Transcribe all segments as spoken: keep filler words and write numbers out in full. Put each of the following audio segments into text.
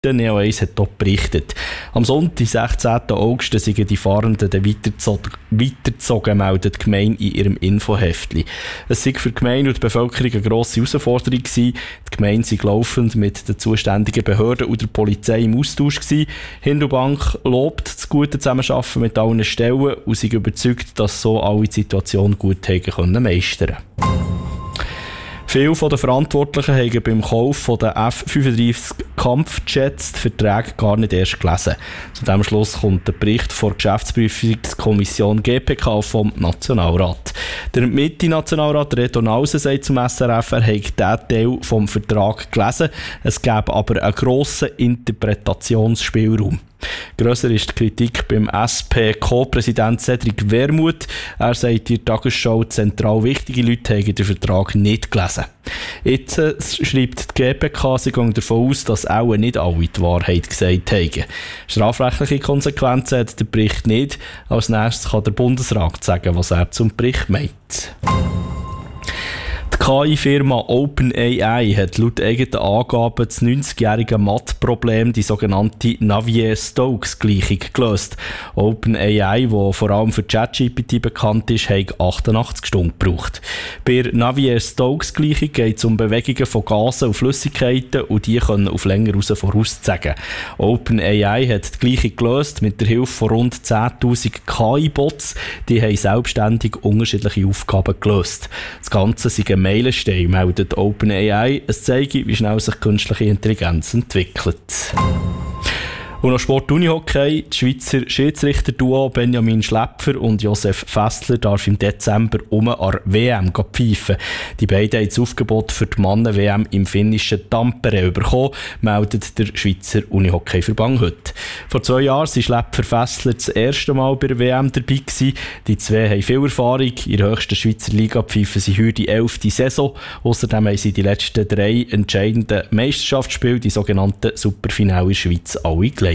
Der Neo eins hat dort berichtet. Am Sonntag, sechzehnten August, sind die Fahrenden dann weitergezogen, weitergezogen, meldet die Gemeinde in ihrem Infoheftli. Es sei für die Gemeinde und die Bevölkerung eine grosse Herausforderung gewesen. Die Gemeinde sei laufend mit den zuständigen Behörden und der Polizei im Austausch gewesen. Hindubank lobt das gute Zusammenarbeiten mit allen Stellen und sei überzeugt, dass so alle die Situation gut haben können meistern. Viele der Verantwortlichen haben beim Kauf der F fünfunddreißig Kampfjets die Verträge gar nicht erst gelesen. Zu diesem Schluss kommt der Bericht der Geschäftsprüfungskommission G P K vom Nationalrat. Der Mitte-Nationalrat Reto Nausen sagt zum S R F, er habe diesen Teil vom Vertrag gelesen. Es gäbe aber einen grossen Interpretationsspielraum. Grösser ist die Kritik beim S P-Co-Präsident Cedric Wermuth. Er sagt in der Tagesschau, zentral wichtige Leute haben den Vertrag nicht gelesen. Jetzt äh, schreibt die G P K, sie gehen davon aus, dass auch nicht alle die Wahrheit gesagt haben. Strafrechtliche Konsequenzen hat der Bericht nicht. Als nächstes kann der Bundesrat sagen, was er zum Bericht meint. Die K I-Firma OpenAI hat laut eigenen Angaben das neunzigjährige Mathe-Problem, die sogenannte Navier-Stokes-Gleichung, gelöst. OpenAI, die vor allem für ChatGPT bekannt ist, hat achtundachtzig Stunden gebraucht. Bei der Navier-Stokes-Gleichung geht es um Bewegungen von Gasen und Flüssigkeiten und die können auf länger raus voraussagen. OpenAI hat die Gleichung gelöst mit der Hilfe von rund zehntausend K I-Bots. Die haben selbstständig unterschiedliche Aufgaben gelöst. Das Ganze ist ein Meilenstein, meldet OpenAI. Es zeige, wie schnell sich künstliche Intelligenz entwickelt. Und noch Sport-Unihockey. Die Schweizer Schiedsrichter-Duo Benjamin Schläpfer und Josef Fessler darf im Dezember um an der W M pfeifen. Die beiden haben das Aufgebot für die Mannen-W M im finnischen Tampere bekommen, meldet der Schweizer Unihockey-Verband heute. Vor zwei Jahren waren Schläpfer Fessler das erste Mal bei der W M dabei gewesen. Die zwei haben viel Erfahrung. In der höchsten Schweizer Liga pfeifen sie heute die elfte Saison. Außerdem haben sie die letzten drei entscheidenden Meisterschaftsspiele, die sogenannten Superfinale in der Schweiz, alle geleitet.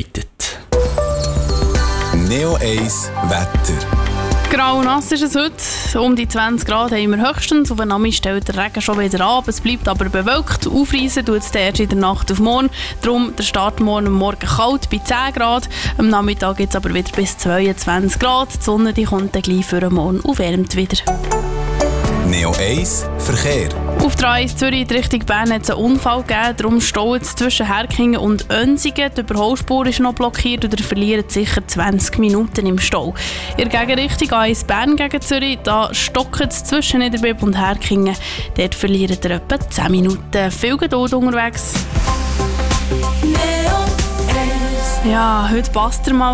Neo eins Wetter. Grau und nass ist es heute. Um die zwanzig Grad haben wir höchstens. Auf Nami stellt der Regen schon wieder ab. Es bleibt aber bewölkt. Aufreisen tut es erst in der Nacht auf morgen. Darum der Start morgen, morgen kalt bei zehn Grad. Am Nachmittag geht es aber wieder bis zweiundzwanzig Grad. Die Sonne die kommt dann gleich für den Morgen und wärmt wieder. Neo eins Verkehr. Auf der A eins Zürich in Richtung Bern hat es einen Unfall gegeben. Darum staut es zwischen Herkingen und Önsingen. Die Überholspur ist noch blockiert und ihr verliert sicher zwanzig Minuten im Stau. In der Gegenrichtung A eins Bern gegen Zürich, da stockt es zwischen Niederbipp und Herkingen. Dort verliert ihr etwa zehn Minuten. Viel Geduld unterwegs. Ja, heute passt er mal.